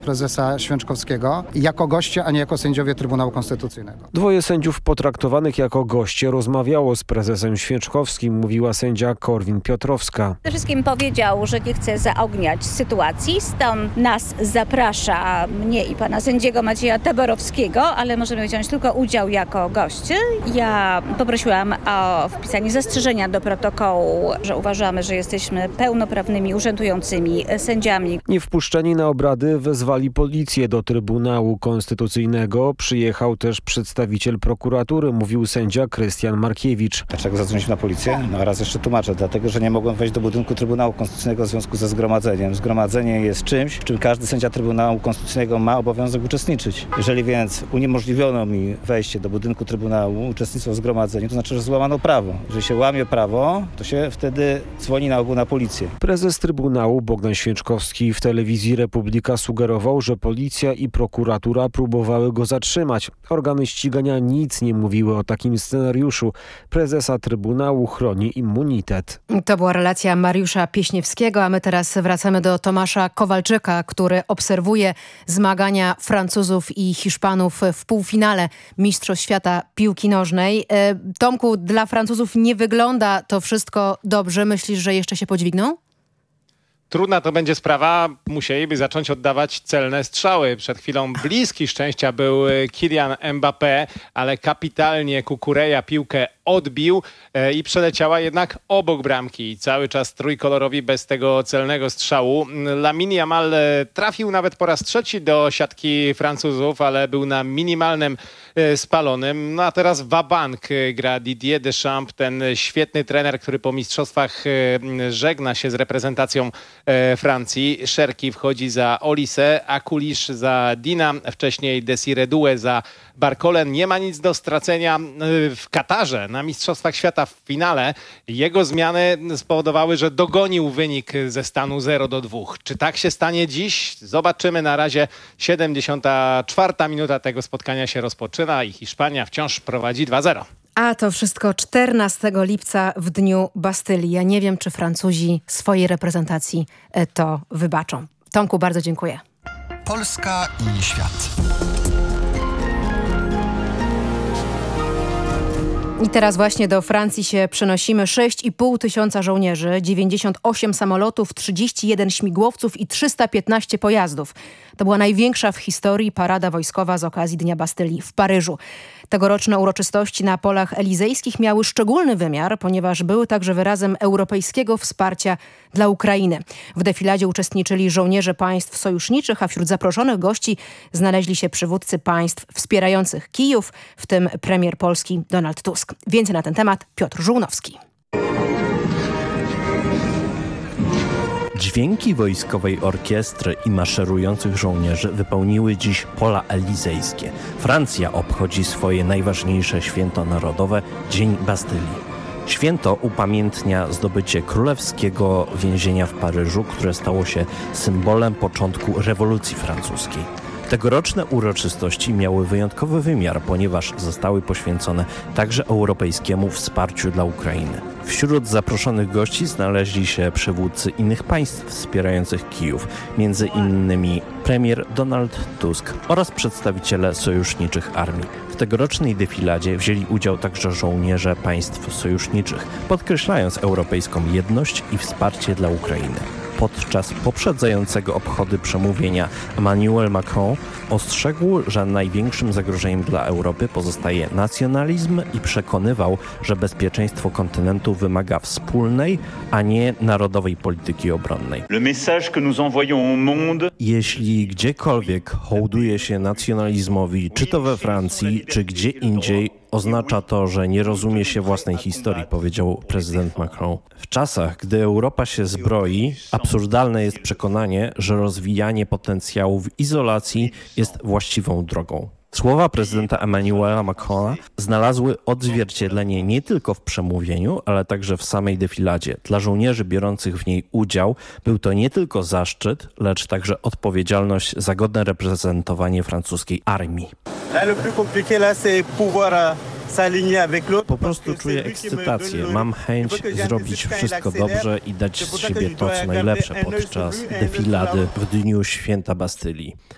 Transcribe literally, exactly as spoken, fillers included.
prezesa Święczkowskiego jako goście, a nie jako sędziowie Trybunału Konstytucyjnego. Dwoje sędziów potraktowanych jako goście rozmawiało z prezesem Święczkowskim, mówiła sędzia Korwin-Piotrowska. Przede wszystkim powiedział, że nie chce zaogniać sytuacji, stąd nas zaprasza, mnie i pana sędziego Macieja Taborowskiego, ale możemy wziąć tylko udział jako goście. Ja poprosiłam o wpisanie zastrzeżenia do protokołu, że uważamy, że jesteśmy pełnoprawnymi, urzędującymi sędziami. Niewpuszczeni na obrady wezwali policję do Trybunału Konstytucyjnego. Przyjechał też przedstawiciel prokuratury, mówił sędzia Krystian Markiewicz. Dlaczego zadzwonić na policję? No raz jeszcze tłumaczę, dlatego, że nie mogłem wejść do budynku Trybunału Konstytucyjnego w związku ze zgromadzeniem. Zgromadzenie jest czymś, w czym każdy sędzia Trybunału Konstytucyjnego ma obowiązek uczestniczyć. Jeżeli więc uniemożliwiono mi wejście do budynku Trybunału, uczestnictwo w zgromadzeniu, to znaczy, że złamano prawo. Jeżeli się łamie prawo, to się wtedy dzwoni na ogół na policję. Prezes Trybunału Bogdan Święczkowski w telewizji Republika sugerował, że policja i prokuratura próbowały go zatrzymać. Organy ścigania nic nie mówiły o takim scenariuszu. Prezesa Trybunału chroni immunitet. To była relacja Mariusza Pieśniewskiego, a my teraz wracamy do Tomasza Kowalczyka, który obserwuje zmagania Francuzów i Hiszpanów w półfinale Mistrzostw Świata Piłki Nożnej. Tomku, dla Francuzów nie wygląda to wszystko dobrze. Myślisz, że jeszcze się podźwigną? Trudna to będzie sprawa. Musieliby zacząć oddawać celne strzały. Przed chwilą bliski szczęścia był Kylian Mbappé, ale kapitalnie Kukureja piłkę odbił e, i przeleciała jednak obok bramki. Cały czas trójkolorowi bez tego celnego strzału. Lamine Yamal trafił nawet po raz trzeci do siatki Francuzów, ale był na minimalnym e, spalonym. No a teraz wabank gra Didier Deschamps, ten świetny trener, który po mistrzostwach e, żegna się z reprezentacją e, Francji. Szerki wchodzi za Olise, Akulisz za Dina, wcześniej Desiré Doué za Barcolen. Nie ma nic do stracenia w Katarze na Mistrzostwach Świata w finale. Jego zmiany spowodowały, że dogonił wynik ze stanu zero do dwóch. Czy tak się stanie dziś? Zobaczymy. Na razie siedemdziesiąta czwarta minuta tego spotkania się rozpoczyna i Hiszpania wciąż prowadzi dwa zero. A to wszystko czternastego lipca w dniu Bastylii. Ja nie wiem, czy Francuzi swojej reprezentacji to wybaczą. Tomku, bardzo dziękuję. Polska i świat. I teraz właśnie do Francji się przenosimy. sześć i pół tysiąca żołnierzy, dziewięćdziesiąt osiem samolotów, trzydzieści jeden śmigłowców i trzysta piętnaście pojazdów. To była największa w historii parada wojskowa z okazji Dnia Bastylii w Paryżu. Tegoroczne uroczystości na polach elizejskich miały szczególny wymiar, ponieważ były także wyrazem europejskiego wsparcia dla Ukrainy. W defiladzie uczestniczyli żołnierze państw sojuszniczych, a wśród zaproszonych gości znaleźli się przywódcy państw wspierających Kijów, w tym premier Polski Donald Tusk. Więcej na ten temat Piotr Żółnowski. Dźwięki wojskowej orkiestry i maszerujących żołnierzy wypełniły dziś pola elizejskie. Francja obchodzi swoje najważniejsze święto narodowe – Dzień Bastylii. Święto upamiętnia zdobycie królewskiego więzienia w Paryżu, które stało się symbolem początku rewolucji francuskiej. Tegoroczne uroczystości miały wyjątkowy wymiar, ponieważ zostały poświęcone także europejskiemu wsparciu dla Ukrainy. Wśród zaproszonych gości znaleźli się przywódcy innych państw wspierających Kijów, między innymi premier Donald Tusk oraz przedstawiciele sojuszniczych armii. W tegorocznej defiladzie wzięli udział także żołnierze państw sojuszniczych, podkreślając europejską jedność i wsparcie dla Ukrainy. Podczas poprzedzającego obchody przemówienia Emmanuel Macron ostrzegł, że największym zagrożeniem dla Europy pozostaje nacjonalizm i przekonywał, że bezpieczeństwo kontynentu wymaga wspólnej, a nie narodowej polityki obronnej. Jeśli gdziekolwiek hołduje się nacjonalizmowi, czy to we Francji, czy gdzie indziej, oznacza to, że nie rozumie się własnej historii, powiedział prezydent Macron. W czasach, gdy Europa się zbroi, absurdalne jest przekonanie, że rozwijanie potencjału w izolacji jest właściwą drogą. Słowa prezydenta Emmanuela Macrona znalazły odzwierciedlenie nie tylko w przemówieniu, ale także w samej defiladzie. Dla żołnierzy biorących w niej udział był to nie tylko zaszczyt, lecz także odpowiedzialność za godne reprezentowanie francuskiej armii. Po prostu czuję ekscytację. Mam chęć zrobić wszystko dobrze i dać z siebie to, co najlepsze podczas defilady w dniu święta Bastylii.